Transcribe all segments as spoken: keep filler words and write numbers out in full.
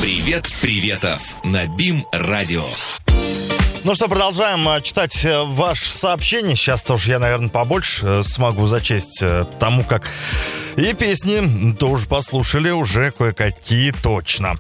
Привет, приветов на БИМ-радио. Ну что, продолжаем читать ваши сообщения. Сейчас тоже я, наверное, побольше смогу зачесть, потому как и песни тоже послушали уже кое-какие точно.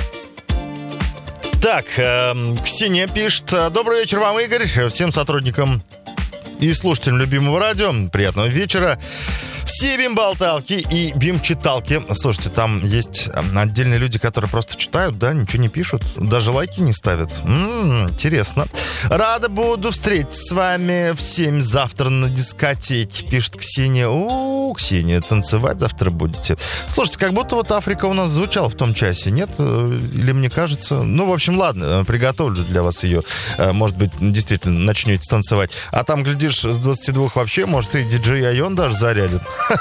Так, э, Ксения пишет: добрый вечер вам, Игорь, всем сотрудникам и слушателям любимого радио. Приятного вечера. Все бим-болталки и бим-читалки. Слушайте, там есть отдельные люди, которые просто читают, да, ничего не пишут, даже лайки не ставят. М-м, интересно. Рада буду встретиться с вами в семь завтра на дискотеке, пишет Ксения. У, Ксения, танцевать завтра будете? Слушайте, как будто вот Африка у нас звучала в том часе, нет? Или мне кажется? Ну, в общем, ладно, приготовлю для вас ее. Может быть, действительно начнете танцевать. А там, глядишь, с двадцати двух вообще, может, и диджей Айон даже зарядит.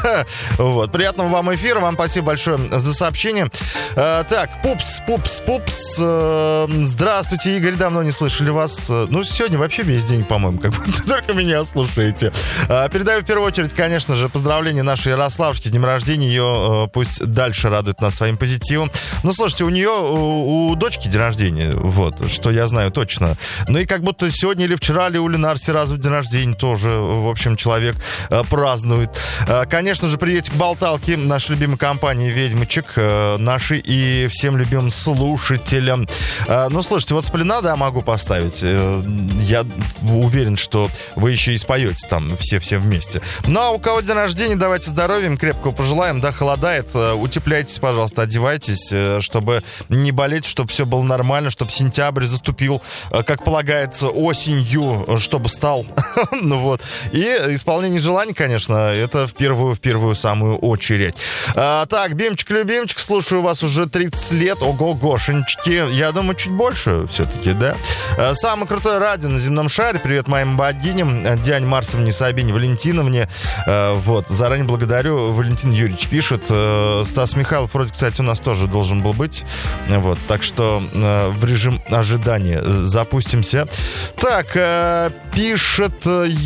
Вот. Приятного вам эфира. Вам спасибо большое за сообщение. А, так, пупс, пупс, пупс. А, здравствуйте, Игорь. Давно не слышали вас. Ну, сегодня вообще весь день, по-моему, как будто только меня слушаете. А, передаю в первую очередь, конечно же, поздравления нашей Ярославушке с днем рождения. Ее а, пусть дальше радует нас своим позитивом. Ну, слушайте, у нее, у, у дочки день рождения. Вот, что я знаю точно. Ну и как будто сегодня или вчера, или у Ленарси разовый день рождения тоже, в общем, человек а, празднует. А, Конечно же, приедете к болталке нашей любимой компании «Ведьмочек», э, нашей и всем любимым слушателям. Э, ну, слушайте, вот «Сплина», да, могу поставить. Э, я уверен, что вы еще и споете там все-все вместе. Ну, а у кого день рождения, давайте здоровья, им крепкого пожелаем. Да, холодает, э, утепляйтесь, пожалуйста, одевайтесь, э, чтобы не болеть, чтобы все было нормально, чтобы сентябрь заступил, э, как полагается, осенью, чтобы стал. Ну вот. И исполнение желаний, конечно, это в первую в первую самую очередь. А, так, Бимчик-любимчик, слушаю вас уже тридцать лет. Ого-гошенечки. Я думаю, чуть больше все-таки, да? А, самое крутое радио на земном шаре. Привет моим богиням. Диане Марсовне, Сабине, Валентиновне. А, вот, заранее благодарю. Валентин Юрьевич пишет. А, Стас Михайлов вроде, кстати, у нас тоже должен был быть. Вот, так что а, в режим ожидания запустимся. Так, а, пишет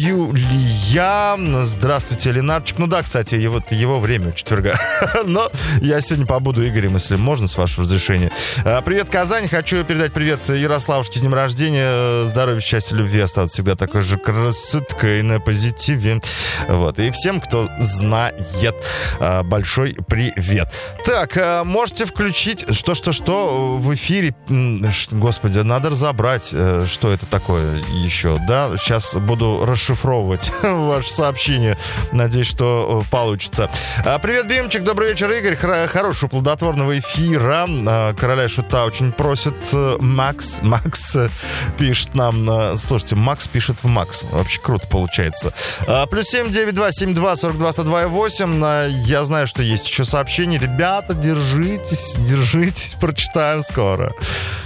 Юлия. Здравствуйте, Ленарчик. Ну да, кстати, его, его время четверга. Но я сегодня побуду Игорем, если можно, с вашего разрешения. Привет, Казань. Хочу передать привет Ярославушке с днем рождения. Здоровья, счастья, любви. Остаться всегда такой же красоткой на позитиве. Вот. И всем, кто знает, большой привет. Так, можете включить... Что-что-что в эфире... Господи, надо разобрать, что это такое еще, да? Сейчас буду расшифровывать ваше сообщение. Надеюсь, что получится. Привет, Бимчик, добрый вечер, Игорь. Хорошего плодотворного эфира. Короля Шута очень просит. Макс, Макс пишет нам. Слушайте, Макс пишет в Макс. Вообще круто получается. Плюс семь девять два семь два сорок два сто два восемь. Я знаю, что есть еще сообщения. Ребята, держитесь, держитесь. Прочитаем скоро.